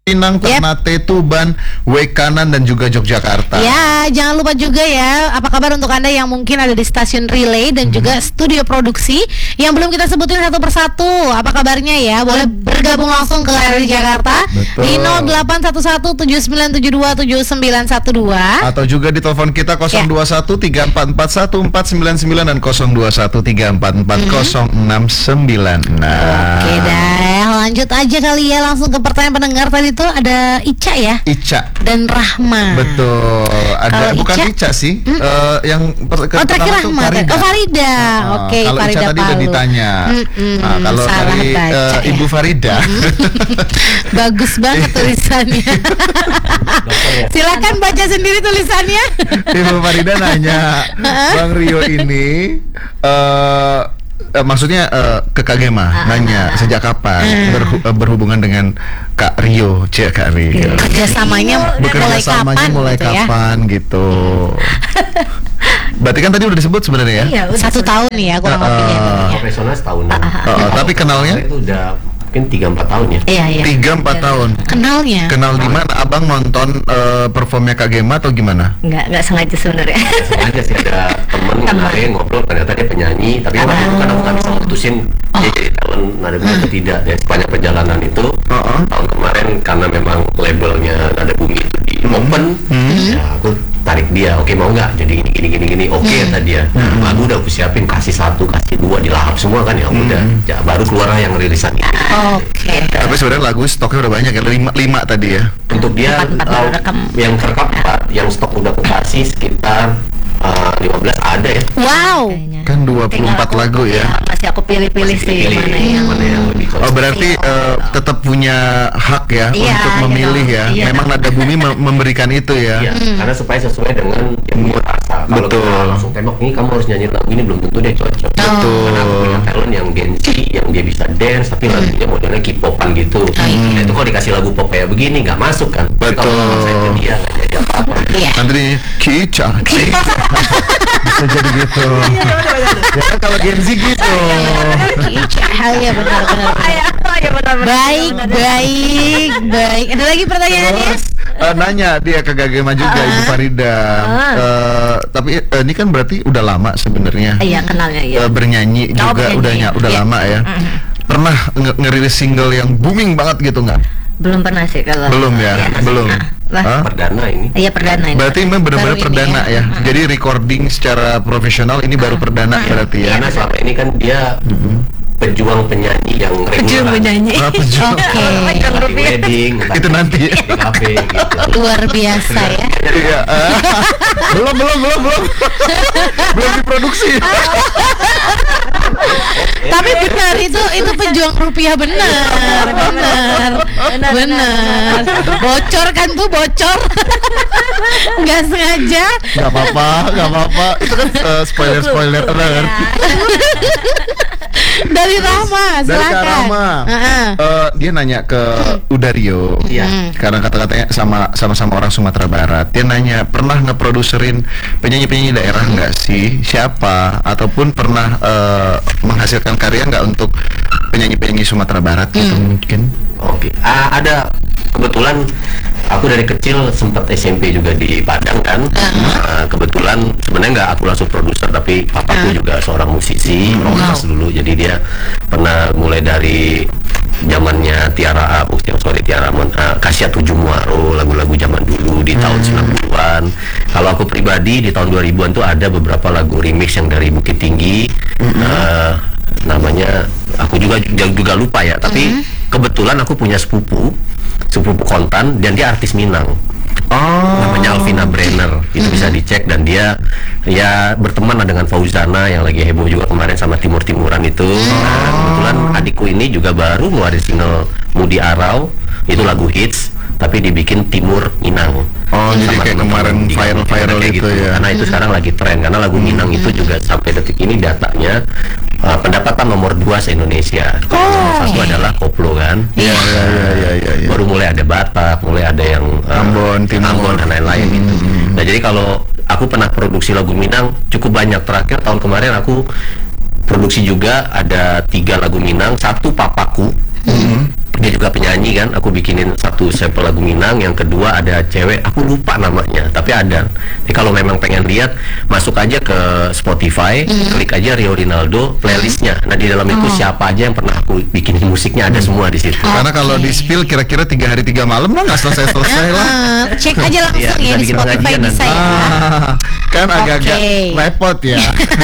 Pinang, Ternate, Tuban, Wekanan, dan juga Yogyakarta. Ya, jangan lupa juga ya, apa kabar untuk Anda yang mungkin ada di stasiun relay dan juga studio produksi yang belum kita sebutin satu persatu. Apa kabarnya ya? Boleh bergabung langsung ke RRI Jakarta. Betul. Di 0811-7972-7912 Atau juga di telepon kita 021-3441-499 dan 021-3444-069. Nah, oke dah, lanjut aja kali ya, langsung ke pertanyaan pendengar. Tadi tuh ada Ica ya? Ica dan Rahma. Betul. Ada Kalau bukan Ica sih? Yang terakhir Rahma. Farida. Oke, kalau Farida Ica tadi udah Palu. ditanya. Nah, kalau salah dari baca, Ibu Farida, bagus banget tulisannya. Silakan baca sendiri tulisannya. Ibu Farida nanya, Bang Rio ini maksudnya ke Kak Gema nanya sejak kapan berhubungan dengan Kak Rio, Kak Rio. Kerjasamanya mulai kapan gitu. Berarti kan tadi udah disebut sebenarnya ya? Iya, 1 tahun ya kurang lebih. Profesional setahun. Tapi kenalnya itu udah mungkin 3-4 tahun ya. Iya. 3-4 tahun. Kenal di mana? Abang nonton performnya Kak Gema atau gimana? Nggak sengaja sebenarnya. Sengaja sih, ada temen kemarin ngobrol, ternyata dia penyanyi, tapi waktu itu kan aku nggak bisa mutusin dia jadi talent Nada Bumi atau tidak. Dan sepanjang perjalanan itu tahun kemarin karena memang labelnya Nada Bumi itu di open, ya aku tarik dia, oke mau nggak jadi gini, oke kata dia. Lagu udah aku siapin, kasih 1, kasih 2, dilahap semua kan, ya udah, ya, baru keluar yang rilisan ini. Oke. Tapi sebenarnya lagu stoknya udah banyak ya, 5 tadi ya. Untuk dia yang kerekam 4, yang stok udah aku kasih sekitar 15 ada ya. Wow. Kan 24 lagu ya. Masih aku pilih-pilih sih mana yang lebih cocok. Oh, berarti tetap punya hak ya untuk memilih ya. Memang Nada Bumi memberikan itu ya. Iya, karena supaya sesuai dengan yang dia rasa. Kalau kita langsung tembak, nih kamu harus nyanyi lagu ini, belum tentu dia cocok. Betul. Karena aku punya talent yang Genji, yang dia bisa dance, tapi lagunya modelnya K-popan gitu. Nah, itu kalau dikasih lagu pop kayak begini nggak masuk kan. Betul. Kalau saya ke dia nggak jadi apa-apa. Nanti Kica bisa jadi gitu. Ya kan kalau Gen Z gitu. Ya benar. Baik. Ada lagi pertanyaannya? Terus nanya dia ke Kak Gema juga, Ibu Farida. Tapi ini kan berarti udah lama sebenarnya. Iya, kenalnya ya. Bernyanyi juga udah lama ya. Pernah ngerilis single yang booming banget gitu nggak? Belum pernah sih kalau. Belum ya, belum. Perdana ini. Iya, perdana ini. Berarti memang benar-benar perdana ya. Jadi recording secara profesional ini baru perdana berarti ya. Karena selama ini kan dia pejuang penyanyi yang reguler. Pejuang penyanyi. Pejuang. Di wedding, Itu nanti. di kafe gitu. Luar biasa ya. Iya. Belum. Belum diproduksi. Tapi benar, itu pejuang rupiah, benar. Bocor kan tuh, bocor. Nggak sengaja. Nggak apa-apa. Itu kan spoiler alert. Dari Rahma, Dari Kak silakan. Rahma. Dia nanya ke Udario. Karena kata-katanya sama-sama orang Sumatera Barat. Dia nanya, pernah ngeproduserin penyanyi-penyanyi daerah nggak sih? Siapa? Ataupun pernah menghasilkan karya nggak untuk penyanyi-penyanyi Sumatera Barat gitu mungkin? Oke. Ada, kebetulan aku dari kecil sempat SMP juga di Padang kan. Kebetulan sebenarnya nggak aku langsung produser, tapi papaku juga seorang musisi, rockers dulu. Jadi dia pernah mulai dari zamannya Tiara Kasia 7 Muaro, lagu-lagu zaman dulu di tahun 90-an. Kalau aku pribadi di tahun 2000-an tuh ada beberapa lagu remix yang dari Bukit Tinggi. Namanya aku juga lupa ya, tapi kebetulan aku punya sepupu kontan dan dia artis Minang. Namanya Alvina Brenner, itu bisa dicek, dan dia ya berteman lah dengan Fauzana yang lagi heboh juga kemarin sama Timur-Timuran itu. Nah, kebetulan adikku ini juga baru ngeluarin single Mudi Arau, itu lagu hits tapi dibikin Timur Minang. Jadi kayak kemarin viral gitu ya. Karena itu sekarang lagi tren, karena lagu Minang itu juga sampai detik ini datanya pendapatan nomor 2 se-Indonesia. Nomor 1 adalah koplo kan. Iya. Baru mulai ada Batak, mulai ada yang Ambon, Timur, dan lain-lain gitu. Nah, jadi kalau aku pernah produksi lagu Minang cukup banyak. Terakhir tahun kemarin aku produksi juga ada 3 lagu Minang, 1 papaku. dia juga penyanyi kan, aku bikinin satu sampel lagu Minang, yang kedua ada cewek, aku lupa namanya, tapi ada. Jadi kalau memang pengen lihat, masuk aja ke Spotify, klik aja Rio Rinaldo playlistnya. Nah di dalam itu siapa aja yang pernah aku bikin musiknya ada semua di situ. Karena kalau di spill kira-kira 3 hari 3 malam lah nggak selesai lah. Cek aja langsung Iya, ya bisa di bikin Spotify pengajian bisa nanti. ya. Kan agak-agak Oke. repot ya.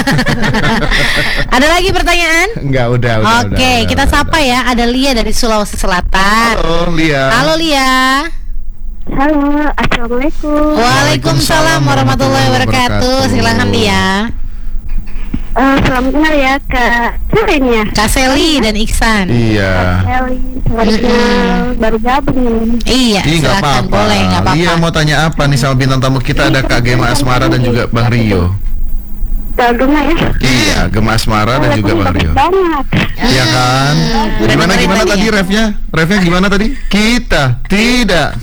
Ada lagi pertanyaan? Enggak, udah. Oke, kita sapa ya. Ada Lia dari Sulawesi Selatan. Halo, Lia. Halo Lia. Halo, assalamualaikum. Waalaikumsalam warahmatullahi wabarakatuh. Silakan Lia. Selamat kenal ya Kak Selin ya. Kak Seli dan Iksan. Iya. Selin, selamat kenal. Baru gabung. Iya, Ih, nggak silakan apa-apa. boleh, nggak apa-apa. Lia mau tanya apa nih sama bintang tamu kita? Ada Kak Gema Asmara dan juga Bang Rio. Gabung ya. Iya, Gema Asmara dan juga Bang Rio. Banget. Iya kan? Gimana dengerin tadi ya? refnya? Refnya gimana tadi? Kita tidak.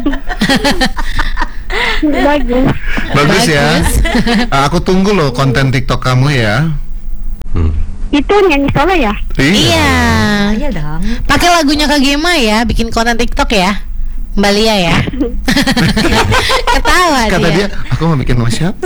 Bagus. Bagus ya. Aku tunggu loh konten TikTok kamu ya. Itu nyanyi solo ya? Iya. Iya dong. Pakai lagunya Kak Gema ya, bikin konten TikTok ya. Mbak Lia ya. Ketawa Kata dia, aku mau bikin sama siapa?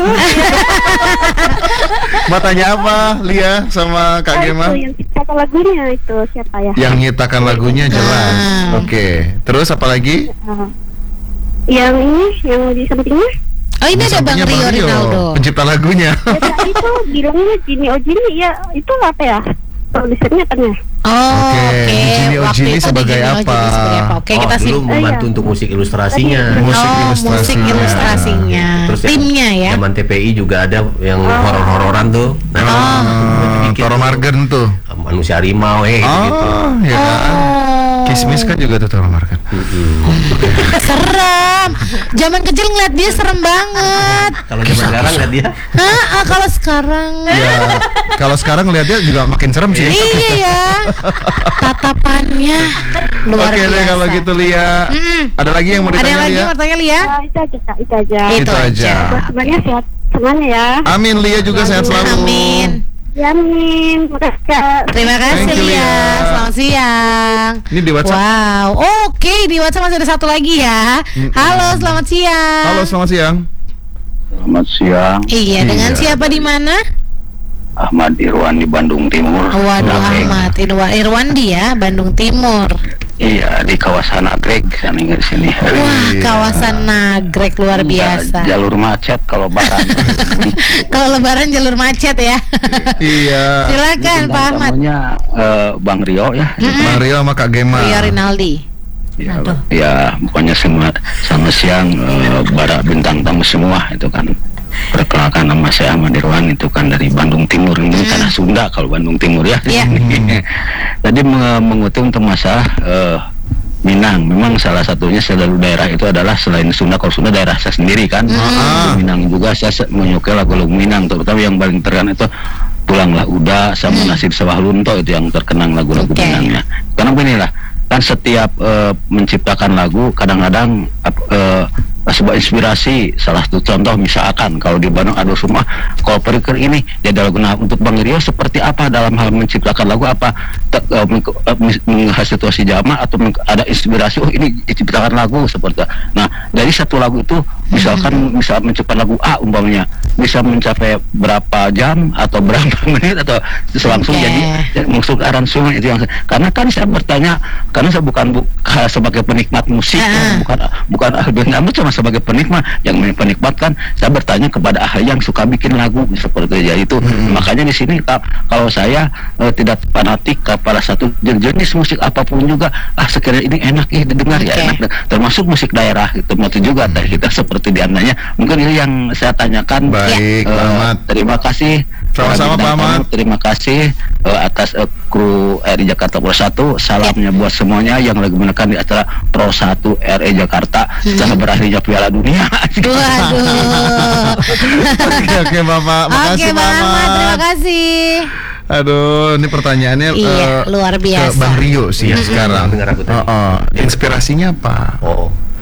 Mau tanya apa, Lia sama Kak Gema? Itu yang ciptakan lagunya itu siapa ya? Yang nyiptakan lagunya jelas. Oke. Terus apa lagi? Yang ini, yang di sampingnya? Oh ini Di ada Bang sampingnya Rio Rinaldo. pencipta lagunya. Ya, itu bilangnya Jini Ojini ya. Itu apa ya? Produsernya kan ya? Oh, Oke, oke. Jini Waktu Ojini itu sebagai di Jini Ojini apa? sebagai apa? Oke, kita sih. dulu membantu Iya. untuk musik ilustrasinya. Musik Oh, ilustrasinya. musik ilustrasinya. Terus Timnya ya. Zaman TPI juga ada yang horor-hororan tuh. Nah, bikin Toro tuh. Margen tuh. Manusia harimau gitu. Oh, ya kan. Kismis kan juga tuh Toro Margen. Serem. Zaman kecil ngeliat dia serem banget. Kalau zaman sekarang lihat dia. Hah, kalau sekarang. Ya, kalau sekarang ngeliatnya juga makin serem sih. Iya ya. Tatapannya luar Oke biasa. deh kalau gitu Lia. Ada lagi yang mau Ada yang ditanya lagi Lia? mau tanya Lia? Itu aja Kak, itu aja. Itu aja. Buat semuanya sehat semuanya ya. Amin, Lia juga sehat selalu. Amin. Ya, amin. Makasih Kak. Terima kasih Thank you, Lia. Lia. Selamat siang. Ini di WhatsApp. Wow. Oke, di WhatsApp masih ada satu lagi ya. Halo, selamat siang. Halo, selamat siang. Selamat siang, Iya, dengan Iya. siapa di mana? Ahmad Irwan di Bandung Timur. Waduh, Nagreg. Ahmad Irwandi ya, Bandung Timur. Iya, di kawasan Nagreg, saya di sini. Wah, kawasan Nagreg luar biasa. Jalur macet kalau barang. Kalau lebaran jalur macet ya. Iya. Silakan Pak Ahmad. Namanya Bang Rio ya. Bang Rio sama Kak Gema. Rio Rinaldi. Ya, pokoknya sama siang para bintang tamu semua itu kan. Perkenalkan nama saya Ahmad Irwan, itu kan dari Bandung Timur, ini tanah Sunda kalau Bandung Timur ya. Iya. Tadi mengutip untuk masalah Minang, memang salah satunya selalu daerah itu adalah selain Sunda, kalau Sunda daerah saya sendiri kan. Minang juga saya menyukai lagu-lagu Minang, terutama yang paling terkenal itu Pulanglah Uda sama Nasib Sawah Lunto, itu yang terkenang lagu-lagu Oke. Minangnya. Karena beginilah, kan setiap menciptakan lagu kadang-kadang sebuah inspirasi. Salah satu contoh misalkan kalau di Bandung ada semua kalau periker ini jadi lagu. Nah, untuk Bang Rio seperti apa dalam hal menciptakan lagu, apa melihat situasi zaman atau ada inspirasi, oh ini diciptakan lagu seperti itu. Nah, dari satu lagu itu misalkan menciptakan lagu A umpamanya bisa mencapai berapa jam atau berapa menit atau langsung jadi maksud aransemen itu yang, karena kan saya bertanya karena saya bukan sebagai penikmat musik, bukan ahli, namun cuma sebagai penikmat. Yang penikmat kan saya bertanya kepada ahli yang suka bikin lagu seperti itu. Makanya di sini kalau saya tidak fanatik kepada satu jenis musik apapun juga, sekiranya ini enak didengar ya enak, termasuk musik daerah itu juga dari kita seperti diantaranya. Mungkin ini yang saya tanyakan. Baik, Pak Ahmad. Terima kasih. Sama-sama, Pak Ahmad. Terima kasih atas kru RI Jakarta Pro 1. Salamnya buat semuanya yang lagi menekan di acara Pro 1 RI Jakarta setelah berakhirnya Piala Dunia. Waduh. Oke, Bapak. Oke, Makasih, Bang Ahmad, terima kasih. Aduh, ini pertanyaannya Iya, luar ke biasa. Bang Rio sih sekarang. Dengar aku tadi. Inspirasinya apa? Oh,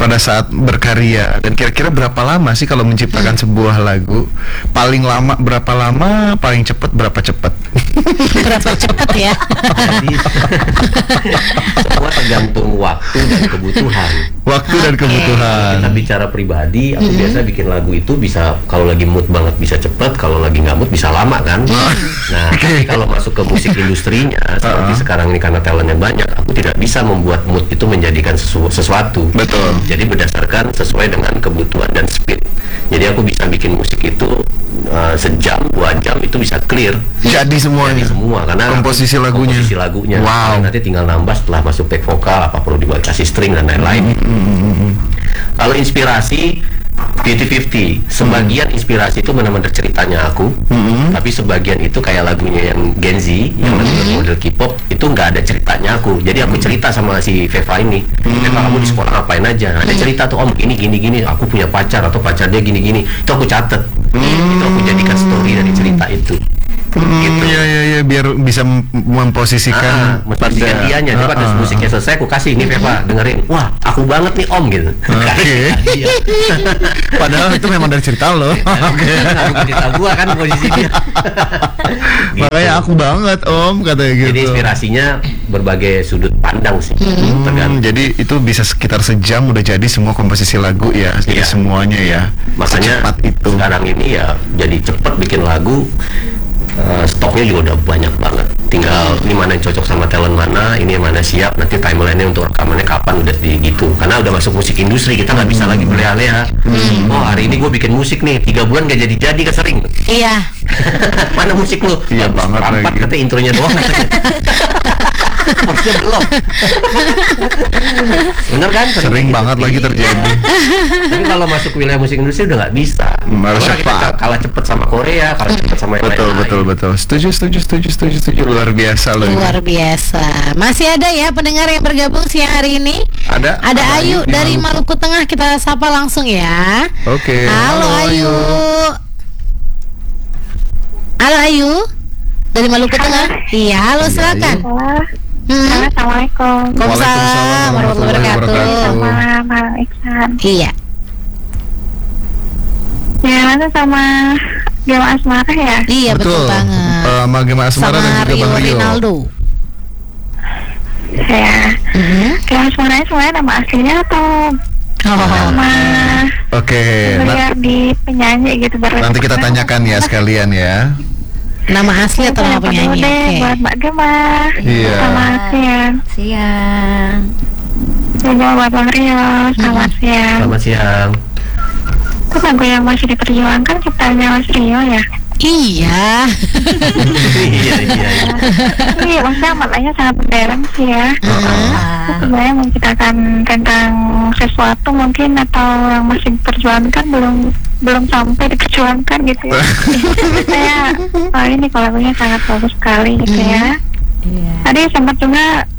pada saat berkarya. Dan kira-kira berapa lama sih kalau menciptakan sebuah lagu? Paling lama berapa lama? Paling cepat berapa cepat? Berapa cepat ya? Jadi semua tergantung waktu dan kebutuhan. Waktu dan kebutuhan. Kita bicara pribadi, aku biasa bikin lagu itu bisa kalau lagi mood banget bisa cepet, kalau lagi nggak mood bisa lama kan. Nah, tapi kalau masuk ke musik industrinya seperti sekarang ini karena talentnya banyak, aku tidak bisa membuat mood itu menjadikan sesuatu. Betul. Jadi berdasarkan sesuai dengan kebutuhan dan speed. Jadi aku bisa bikin musik itu sejam, 2 jam itu bisa clear. Jadi semua karena komposisi lagunya. Wow. Nanti tinggal nambah setelah masuk back vokal, apa perlu dikasih string dan lain-lain. Kalau inspirasi 50-50, sebagian inspirasi itu benar-benar ceritanya aku, tapi sebagian itu kayak lagunya yang Gen Z, yang model K-pop itu nggak ada ceritanya aku. Jadi aku cerita sama si Veva ini, Veva kamu di sekolah ngapain aja? Ada cerita tuh, om gini, aku punya pacar atau pacar dia gini, itu aku catet, itu aku jadikan story dari cerita itu. Gitu. Ya, biar bisa memposisikan dianya. Jadi pada musiknya selesai, aku kasih ini Veva dengerin. Wah, aku banget nih om gitu. Oke. Padahal itu memang dari cerita lo. Oke. Cerita gua kan posisinya. Makanya aku banget om katanya gitu. Jadi inspirasinya berbagai sudut pandang sih. Jadi itu bisa sekitar sejam udah jadi semua komposisi lagu ya. Jadi semuanya ya. Makanya itu. Sekarang ini ya jadi cepet bikin lagu. Stoknya juga udah banyak banget. Tinggal ini mana yang cocok sama talent mana, ini yang mana siap. Nanti timeline-nya untuk rekamannya kapan udah gitu. Karena udah masuk musik industri, kita nggak bisa lagi berleha-leha. Oh hari ini gue bikin musik nih, 3 bulan gak jadi kan sering. Iya. Mana musik lu? Iya banget lagi. Katanya intronya doang. Maksudnya belum. Bener kan? Sering banget lagi terjadi. Tapi kalau masuk wilayah musik industri udah nggak bisa. Harus Karena kita cepat. kalah cepet sama Korea, kalah cepet sama yang Betul. Setuju. Luar biasa loh. Luar biasa. Masih ada ya pendengar yang bergabung siang hari ini? Ada Ayu dari Maluku Tengah, kita sapa langsung ya. Oke. Halo Ayu. Halo Ayu dari Maluku Tengah. Iya, halo silakan. Assalamualaikum. Waalaikumsalam warahmatullahi wabarakatuh. Sama Bang Iksan. Iya. Ya, nanti sama Gema Asmara ya. Iya betul banget. Sama Gema Asmara dan Sama juga Rio Bang Rio. Rinaldo. Ya. Gema Asmara sebenarnya nama aslinya atau nama Oke. kuliah di penyanyi gitu baru. Nanti kita tanyakan ya sekalian ya. Nama asli atau nama penyanyi? Oke. Buat Mbak Gema. Iya. Selamat siang. Siang. Juga buat Bang Rio. Selamat siang. Selamat siang. Itu lagu yang masih diperjuangkan ciptanya Mas Rio ya? Iya. Iya. Iya, maksudnya maknanya sangat mendalam sih ya. Itu sebenarnya menceritakan tentang sesuatu mungkin atau yang masih diperjuangkan belum sampai diperjuangkan gitu ya. Saya ini kalau lagunya sangat bagus sekali gitu ya. Iya. Tadi sempat juga